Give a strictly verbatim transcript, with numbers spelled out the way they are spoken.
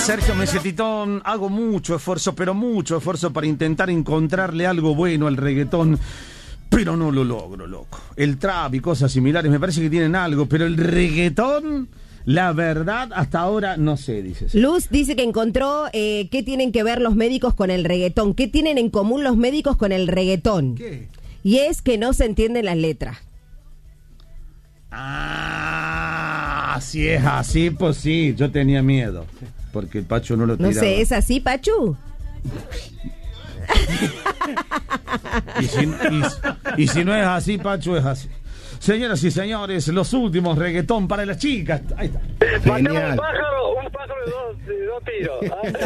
Sergio Mesetitón, hago mucho esfuerzo, pero mucho esfuerzo para intentar encontrarle algo bueno al reggaetón, pero no lo logro, loco. El trap y cosas similares me parece que tienen algo, pero el reggaetón, la verdad, hasta ahora no sé, dice. Luz dice que encontró eh, qué tienen que ver los médicos con el reggaetón, qué tienen en común los médicos con el reggaetón. ¿Qué? Y es que no se entienden las letras. Ah, si es así, pues sí, yo tenía miedo, porque el Pacho no lo tiraba. No sé, ¿es así, Pachu? Y si, y, y si no es así, Pacho, es así. Señoras y señores, los últimos reggaetón para las chicas. Ahí está. Matemos un pájaro, un pájaro de dos, de dos tiros.